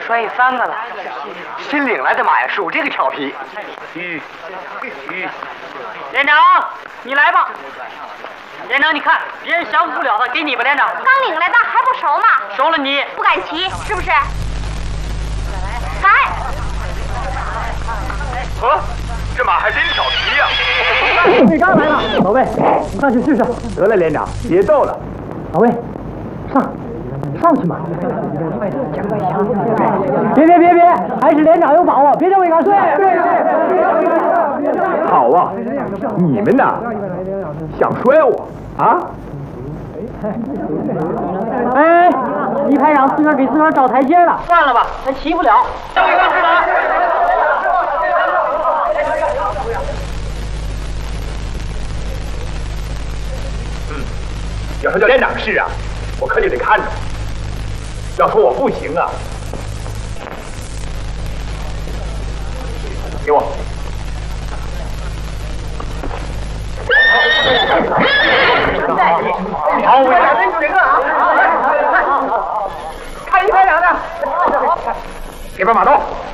摔3个了。新领来的马呀，属这个调皮。连长，你来吧。连长，你看别人降服不了他，给你吧，连长。 刚领来的还不熟吗？ 熟了你不敢骑，是不是？来。 这马还真调皮呀！ 队长来了，老魏，你上去试试。 得了，连长，别逗了。 老魏，上去嘛！别，还是连长有把握，别叫魏刚睡。对。 好啊，你们呐，想摔我啊？ 哎，一排长自个儿给自个儿找台阶了。 算了吧，咱骑不了。叫魏刚是吧？ 要说叫连长是啊，我可就得看着。要说我不行啊，给我。好，我来就这个啊！看一排长的，这边马东。